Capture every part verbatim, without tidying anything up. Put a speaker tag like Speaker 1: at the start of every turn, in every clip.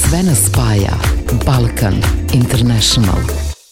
Speaker 1: Sve nas spaja. Balkan International.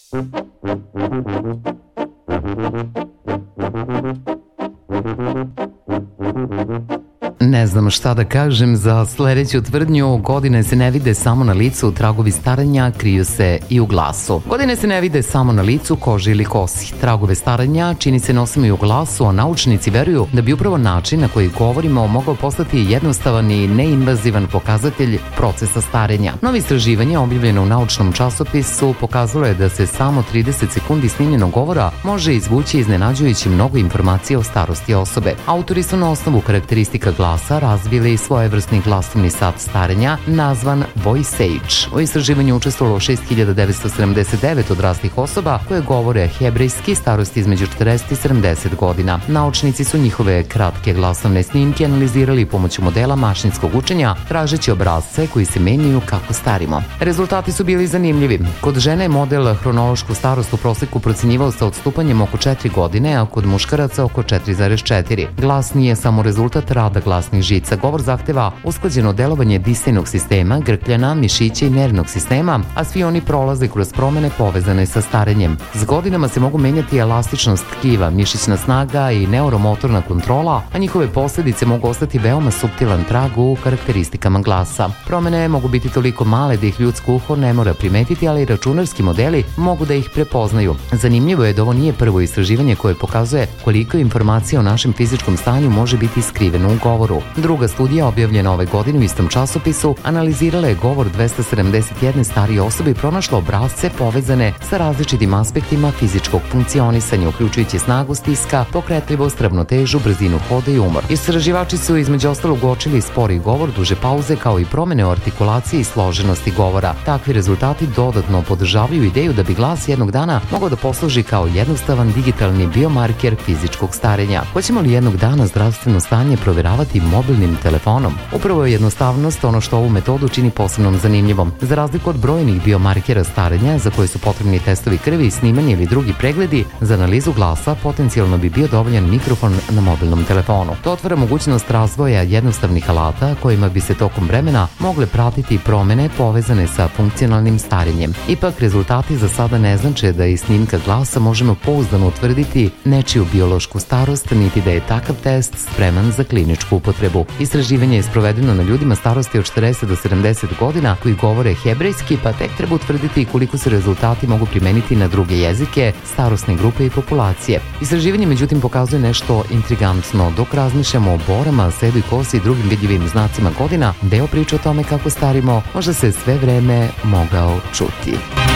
Speaker 1: Ne znam šta da kažem za sledeću tvrdnju. Godine se ne vide samo na licu, tragovi staranja kriju se i u glasu. Godine se ne vide samo na licu, koži ili kosi. Tragove staranja čini se nosimo i u glasu, a naučnici veruju da bi upravo način na koji govorimo mogao postati jednostavan i neinvazivan pokazatelj procesa starenja. Novo istraživanje objavljeno u naučnom časopisu pokazalo je da se samo trideset sekundi snimljenog govora može izvući iznenađujući mnogo informacija o starosti osobe. Autori su na osnovu karakteristika glasa razvili svojevrsni glasovni sat starenja nazvan VoiceAge. U istraživanju učestvovalo šest hiljada devetsto sedamdeset devet odraslih osoba koje govore hebrejski starosti između četrdeset i sedamdeset godina. Naučnici su njihove kratke glasovne snimke analizirali pomoću modela mašinskog učenja, tražeći obrasce koji se menjaju kako starimo. Rezultati su bili zanimljivi. Kod žene je model hronološku starost u proseku procenjivao sa odstupanjem oko četiri godine, a kod muškaraca oko četiri zarez četiri. Glas nije samo rezultat rada glasnih žica. Govor zahteva usklađeno delovanje disajnog sistema, grkljana, mišića i nervnog sistema, a svi oni prolaze kroz promene povezane sa starenjem. S godinama se mogu menjati elastičnost tkiva, mišićna snaga i neuromotorna kontrola, a njihove posledice mogu ostati veoma suptilan trag u karakteristikama glasa. Promene mogu biti toliko male da ih ljudsko uho ne mora primetiti, ali računarski modeli mogu da ih prepoznaju. Zanimljivo je da ovo nije prvo istraživanje koje pokazuje koliko informacija o našem fizičkom stanju može biti skriveno u govoru. Druga studija, objavljena ove godine u istom časopisu, analizirala je govor dvesta sedamdeset jedne starije osobe i pronašla obrasce povezane sa različitim aspektima fizičkog funkcionisanja, uključujući snagu stiska, pokretljivost, ravnotežu, brzinu hoda i umor. Istraživači su između ostalog uočili spori govor, duže pauze, kao i promene u artikulaciji i složenosti govora. Takvi rezultati dodatno podržavaju ideju da bi glas jednog dana mogao da posluži kao jednostavan digitalni biomarker fizičkog starenja. Hoćemo li jednog dana zdravstveno stanje proveravati mobilnim telefonom? Upravo je jednostavnost ono što ovu metodu čini posebnom zanimljivom. Za razliku od brojnih biomarkera starenja za koje su potrebni testovi krvi, snimanje ili drugi pregledi, za analizu glasa potencijalno bi bio dovoljan mikrofon na mobilnom telefonu. To otvara mogućnost razvoja jednostavnih alata kojima bi se tokom vremena mogle pratiti promene povezane sa funkcionalnim starenjem. Ipak, rezultati za sada ne znače da iz snimka glasa možemo pouzdano utvrditi nečiju biološku starost, niti da je takav test spreman za kliničku upotrebu. Istraživanje je sprovedeno na ljudima starosti od četrdeset do sedamdeset godina koji govore hebrejski, pa tek treba utvrditi koliko se rezultati mogu primeniti na druge jezike, starosne grupe i populacije. Istraživanje međutim pokazuje nešto intrigantno. Dok razmišljamo o borama, sedu i kosi i drugim vidljivim znacima godina, deo priče o tome kako starimo možda se sve vreme mogao čuti.